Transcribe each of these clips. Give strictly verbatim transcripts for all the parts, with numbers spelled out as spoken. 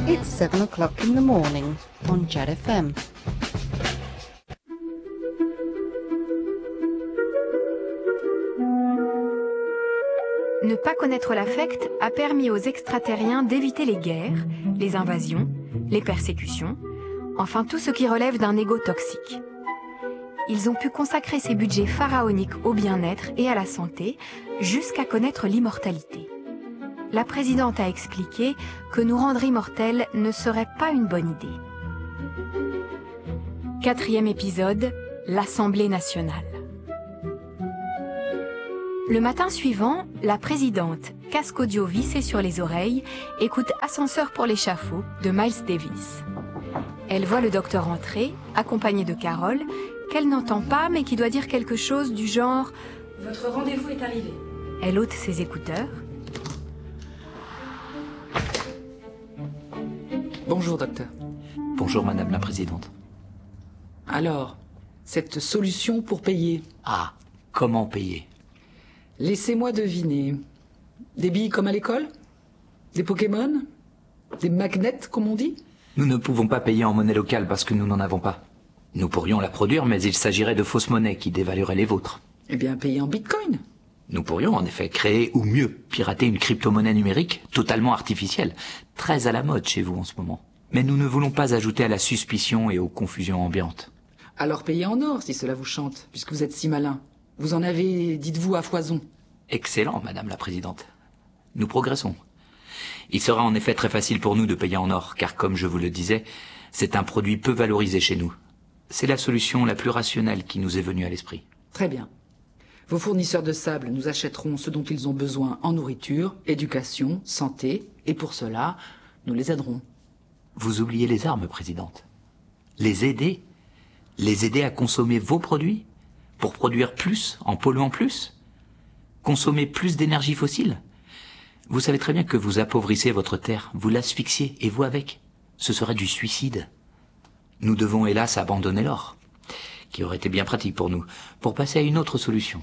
It's seven o'clock in the morning on Jet F M. Ne pas connaître l'affect a permis aux extraterriens d'éviter les guerres, les invasions, les persécutions, enfin tout ce qui relève d'un ego toxique. Ils ont pu consacrer ces budgets pharaoniques au bien-être et à la santé, jusqu'à connaître l'immortalité. La présidente a expliqué que nous rendre immortels ne serait pas une bonne idée. Quatrième épisode, l'Assemblée nationale. Le matin suivant, la présidente, casque audio vissé sur les oreilles, écoute Ascenseur pour l'échafaud de Miles Davis. Elle voit le docteur entrer, accompagné de Carole, qu'elle n'entend pas mais qui doit dire quelque chose du genre « Votre rendez-vous est arrivé ». Elle ôte ses écouteurs. Bonjour, docteur. Bonjour, madame la présidente. Alors, cette solution pour payer. Ah, comment payer ? Laissez-moi deviner. Des billes comme à l'école ? Des Pokémon ? Des magnets, comme on dit ? Nous ne pouvons pas payer en monnaie locale parce que nous n'en avons pas. Nous pourrions la produire, mais il s'agirait de fausses monnaies qui dévalueraient les vôtres. Eh bien, payer en bitcoin. Nous pourrions en effet créer, ou mieux, pirater une crypto-monnaie numérique totalement artificielle, très à la mode chez vous en ce moment. Mais nous ne voulons pas ajouter à la suspicion et aux confusions ambiantes. Alors payez en or, si cela vous chante, puisque vous êtes si malin. Vous en avez, dites-vous, à foison. Excellent, madame la présidente. Nous progressons. Il sera en effet très facile pour nous de payer en or, car comme je vous le disais, c'est un produit peu valorisé chez nous. C'est la solution la plus rationnelle qui nous est venue à l'esprit. Très bien. Vos fournisseurs de sable nous achèteront ce dont ils ont besoin en nourriture, éducation, santé, et pour cela, nous les aiderons. Vous oubliez les armes, présidente. Les aider ? Les aider à consommer vos produits ? Pour produire plus, en polluant plus ? Consommer plus d'énergie fossile ? Vous savez très bien que vous appauvrissez votre terre, vous l'asphyxiez, et vous avec. Ce serait du suicide. Nous devons hélas abandonner l'or, qui aurait été bien pratique pour nous, pour passer à une autre solution.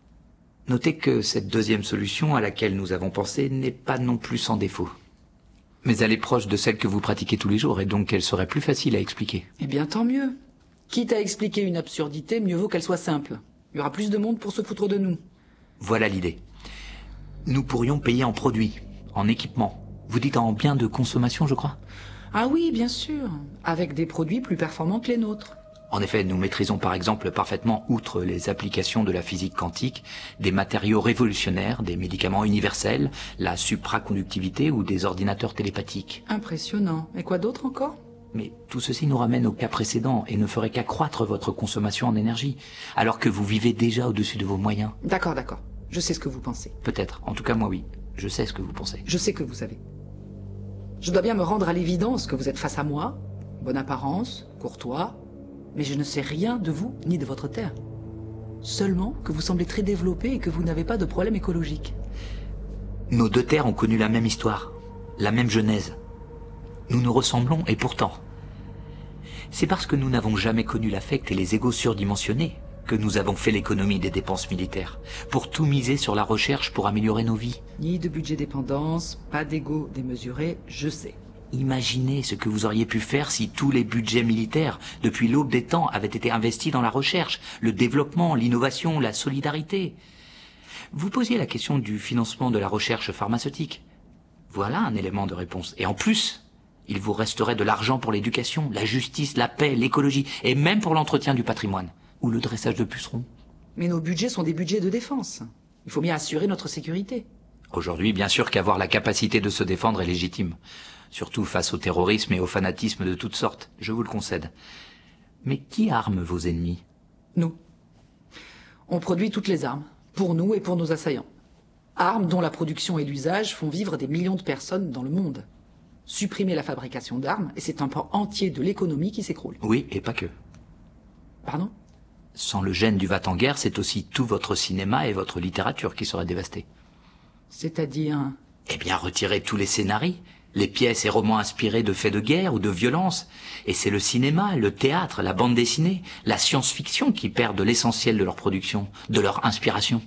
Notez que cette deuxième solution à laquelle nous avons pensé n'est pas non plus sans défaut. Mais elle est proche de celle que vous pratiquez tous les jours, et donc elle serait plus facile à expliquer. Eh bien, tant mieux. Quitte à expliquer une absurdité, mieux vaut qu'elle soit simple. Il y aura plus de monde pour se foutre de nous. Voilà l'idée. Nous pourrions payer en produits, en équipements. Vous dites en biens de consommation, je crois ? Ah oui, bien sûr. Avec des produits plus performants que les nôtres. En effet, nous maîtrisons par exemple parfaitement, outre les applications de la physique quantique, des matériaux révolutionnaires, des médicaments universels, la supraconductivité ou des ordinateurs télépathiques. Impressionnant. Et quoi d'autre encore ? Mais tout ceci nous ramène au cas précédent et ne ferait qu'accroître votre consommation en énergie, alors que vous vivez déjà au-dessus de vos moyens. D'accord, d'accord. Je sais ce que vous pensez. Peut-être. En tout cas, moi oui. Je sais ce que vous pensez. Je sais que vous savez. Je dois bien me rendre à l'évidence que vous êtes face à moi, bonne apparence, courtois, mais je ne sais rien de vous ni de votre terre. Seulement que vous semblez très développé et que vous n'avez pas de problème écologique. Nos deux terres ont connu la même histoire, la même genèse. Nous nous ressemblons et pourtant, c'est parce que nous n'avons jamais connu l'affect et les égos surdimensionnés que nous avons fait l'économie des dépenses militaires, pour tout miser sur la recherche pour améliorer nos vies. Ni de budget dépendance, pas d'ego démesuré, je sais. Imaginez ce que vous auriez pu faire si tous les budgets militaires, depuis l'aube des temps, avaient été investis dans la recherche, le développement, l'innovation, la solidarité. Vous posiez la question du financement de la recherche pharmaceutique. Voilà un élément de réponse. Et en plus, il vous resterait de l'argent pour l'éducation, la justice, la paix, l'écologie, et même pour l'entretien du patrimoine, ou le dressage de pucerons. Mais nos budgets sont des budgets de défense. Il faut bien assurer notre sécurité. Aujourd'hui, bien sûr qu'avoir la capacité de se défendre est légitime. Surtout face au terrorisme et au fanatisme de toutes sortes, je vous le concède. Mais qui arme vos ennemis ? Nous. On produit toutes les armes, pour nous et pour nos assaillants. Armes dont la production et l'usage font vivre des millions de personnes dans le monde. Supprimer la fabrication d'armes, et c'est un pan entier de l'économie qui s'écroule. Oui, et pas que. Pardon ? Sans le gène du va en guerre, c'est aussi tout votre cinéma et votre littérature qui seraient dévastés. C'est-à-dire... Eh bien, retirer tous les scénarios, les pièces et romans inspirés de faits de guerre ou de violence. Et c'est le cinéma, le théâtre, la bande dessinée, la science-fiction qui perdent l'essentiel de leur production, de leur inspiration.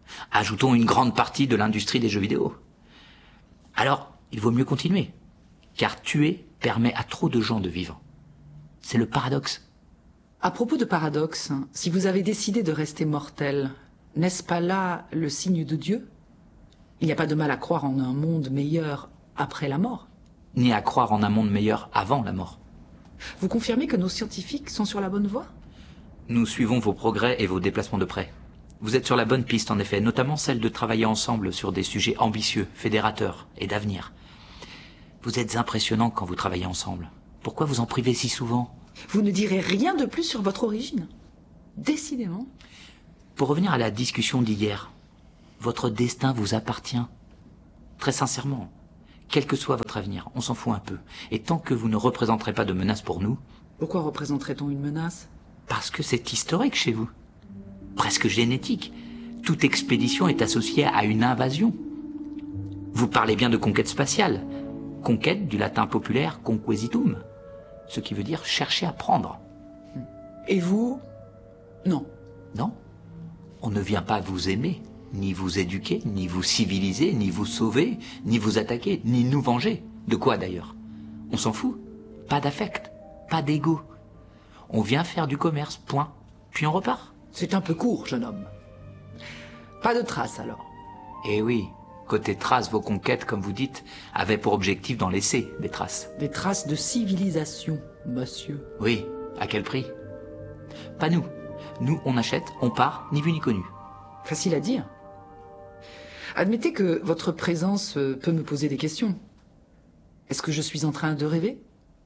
Ajoutons une grande partie de l'industrie des jeux vidéo. Alors, il vaut mieux continuer. Car tuer permet à trop de gens de vivre. C'est le paradoxe. À propos de paradoxe, si vous avez décidé de rester mortel, n'est-ce pas là le signe de Dieu? Il n'y a pas de mal à croire en un monde meilleur après la mort. Ni à croire en un monde meilleur avant la mort. Vous confirmez que nos scientifiques sont sur la bonne voie? Nous suivons vos progrès et vos déplacements de près. Vous êtes sur la bonne piste, en effet, notamment celle de travailler ensemble sur des sujets ambitieux, fédérateurs et d'avenir. Vous êtes impressionnants quand vous travaillez ensemble. Pourquoi vous en privez si souvent? Vous ne direz rien de plus sur votre origine. Décidément. Pour revenir à la discussion d'hier, votre destin vous appartient. Très sincèrement, quel que soit votre avenir, on s'en fout un peu. Et tant que vous ne représenterez pas de menace pour nous... Pourquoi représenterait-on une menace? Parce que c'est historique chez vous. Presque génétique. Toute expédition est associée à une invasion. Vous parlez bien de conquête spatiale. Conquête du latin populaire conquesitum, ce qui veut dire chercher à prendre. Et vous? Non. Non. On ne vient pas vous aimer, ni vous éduquer, ni vous civiliser, ni vous sauver, ni vous attaquer, ni nous venger. De quoi d'ailleurs? On s'en fout. Pas d'affect, pas d'ego. On vient faire du commerce, point. Puis on repart. C'est un peu court, jeune homme. Pas de traces alors. Eh oui, côté traces, vos conquêtes, comme vous dites, avaient pour objectif d'en laisser des traces. Des traces de civilisation, monsieur. Oui, à quel prix? Pas nous. Nous, on achète, on part, ni vu ni connu. Facile à dire. Admettez que votre présence peut me poser des questions. Est-ce que je suis en train de rêver?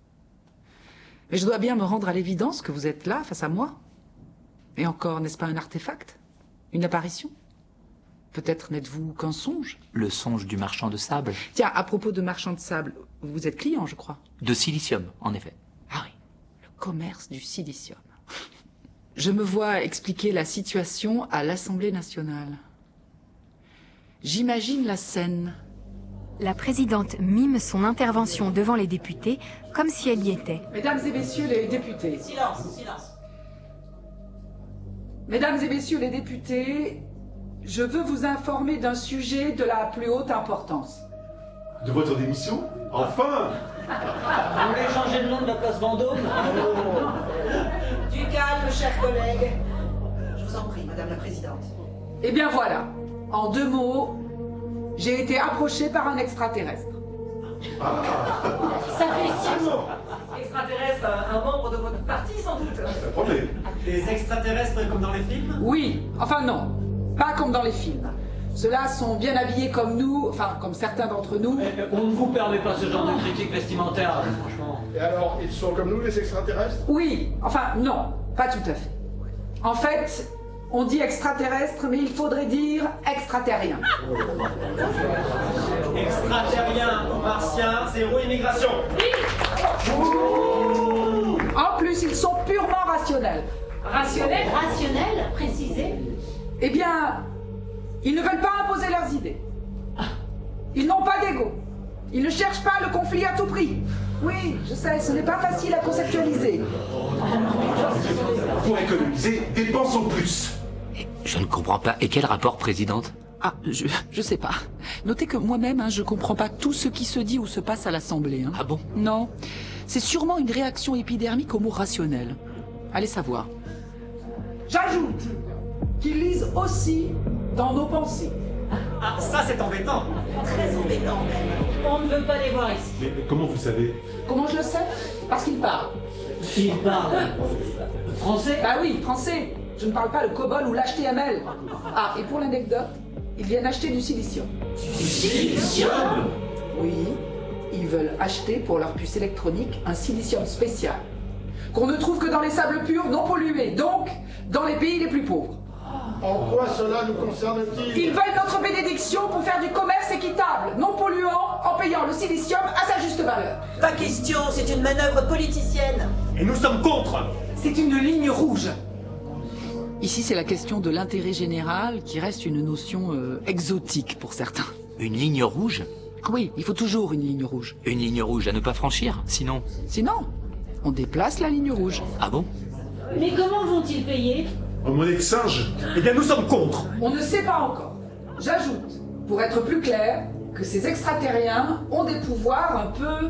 Mais je dois bien me rendre à l'évidence que vous êtes là, face à moi. Et encore, n'est-ce pas un artefact? Une apparition? Peut-être n'êtes-vous qu'un songe? Le songe du marchand de sable. Tiens, à propos de marchand de sable, vous êtes client, je crois. De silicium, en effet. Ah oui, le commerce du silicium. Je me vois expliquer la situation à l'Assemblée nationale. J'imagine la scène. La présidente mime son intervention devant les députés comme si elle y était. Mesdames et messieurs les députés. Silence, silence. Mesdames et messieurs les députés, je veux vous informer d'un sujet de la plus haute importance. De votre démission? Enfin! Vous voulez changer le nom de la place Vendôme? Du calme, chers collègues. Je vous en prie, Madame la Présidente. Eh bien voilà, en deux mots, j'ai été approché par un extraterrestre. Ça fait six mots. Extraterrestre, un membre de votre parti sans doute. Attendez. Des extraterrestres comme dans les films? Oui, enfin non, pas comme dans les films. Ceux-là sont bien habillés comme nous, enfin comme certains d'entre nous. On ne vous permet pas ce genre de critique vestimentaire, franchement. Et alors, ils sont comme nous, les extraterrestres? Oui, enfin non, pas tout à fait. En fait, on dit extraterrestre, mais il faudrait dire extraterrien. Extraterrien, martien, zéro immigration. En plus, ils sont purement rationnels. Rationnel? Rationnel, précisé. Eh bien, ils ne veulent pas imposer leurs idées. Ils n'ont pas d'ego. Ils ne cherchent pas le conflit à tout prix. Oui, je sais, ce n'est pas facile à conceptualiser. Pour économiser, dépensons plus. Je ne comprends pas. Et quel rapport, présidente? Ah, je, je sais pas. Notez que moi-même, hein, je comprends pas tout ce qui se dit ou se passe à l'Assemblée. Hein. Ah bon? Non. C'est sûrement une réaction épidermique au mot rationnel. Allez savoir. J'ajoute qu'ils lisent aussi dans nos pensées. Ah, ça c'est embêtant. Très embêtant même. On ne veut pas les voir ici. Mais comment vous savez? Comment je le sais? Parce qu'ils parlent. Ils parlent français? Bah oui, français. Je ne parle pas le COBOL ou l'H T M L. Ah, et pour l'anecdote, ils viennent acheter du silicium. Du silicium? Oui, ils veulent acheter pour leur puce électronique un silicium spécial, qu'on ne trouve que dans les sables purs non pollués, donc dans les pays les plus pauvres. En quoi cela nous concerne-t-il? Ils veulent notre bénédiction pour faire du commerce équitable, non polluant, en payant le silicium à sa juste valeur. Pas question, c'est une manœuvre politicienne. Et nous sommes contre. C'est une ligne rouge. Ici, c'est la question de l'intérêt général qui reste une notion euh, exotique pour certains. Une ligne rouge? Oui, il faut toujours une ligne rouge. Une ligne rouge à ne pas franchir, sinon... Sinon, on déplace la ligne rouge. Ah bon? Mais comment vont-ils payer? En monnaie de singe? Eh bien nous sommes contre. On ne sait pas encore. J'ajoute, pour être plus clair, que ces extraterriens ont des pouvoirs un peu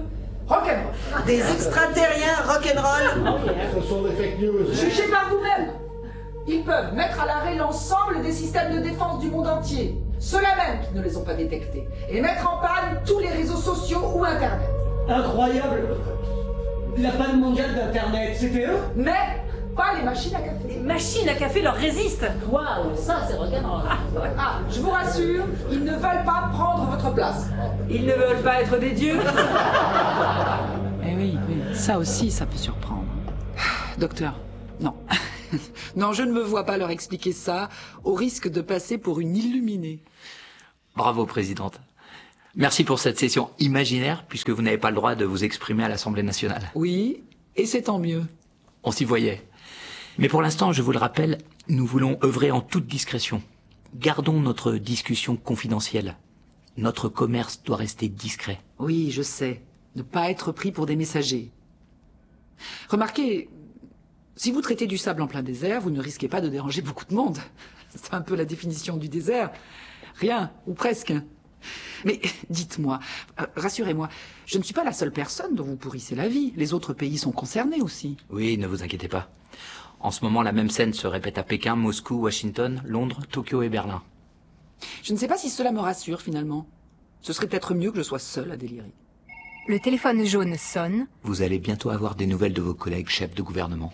Rock'n'roll. Des extraterriens rock'n'roll. Ce sont des fake news. Jugez par vous-même. Ils peuvent mettre à l'arrêt l'ensemble des systèmes de défense du monde entier, ceux-là même qui ne les ont pas détectés, et mettre en panne tous les réseaux sociaux ou Internet. Incroyable. La panne mondiale d'Internet, c'était eux? Mais pas les machines à café. Les machines à café leur résistent. Waouh, ça c'est rock'n'roll. Ah, je vous rassure, ils ne veulent pas prendre votre place. Ils ne veulent pas être des dieux. Eh oui, oui, ça aussi, ça peut surprendre. Docteur, non. Non, je ne me vois pas leur expliquer ça, au risque de passer pour une illuminée. Bravo, Présidente. Merci pour cette session imaginaire, puisque vous n'avez pas le droit de vous exprimer à l'Assemblée nationale. Oui, et c'est tant mieux. On s'y voyait. Mais pour l'instant, je vous le rappelle, nous voulons œuvrer en toute discrétion. Gardons notre discussion confidentielle. Notre commerce doit rester discret. Oui, je sais. Ne pas être pris pour des messagers. Remarquez, si vous traitez du sable en plein désert, vous ne risquez pas de déranger beaucoup de monde. C'est un peu la définition du désert. Rien, ou presque. Mais dites-moi, euh, rassurez-moi, je ne suis pas la seule personne dont vous pourrissez la vie. Les autres pays sont concernés aussi. Oui, ne vous inquiétez pas. En ce moment, la même scène se répète à Pékin, Moscou, Washington, Londres, Tokyo et Berlin. Je ne sais pas si cela me rassure finalement. Ce serait peut-être mieux que je sois seule à délirer. Le téléphone jaune sonne. Vous allez bientôt avoir des nouvelles de vos collègues chefs de gouvernement.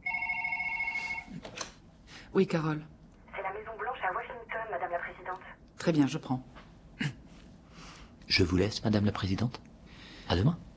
Oui, Carole. C'est la Maison Blanche à Washington, Madame la Présidente. Très bien, je prends. Je vous laisse, Madame la Présidente. À demain.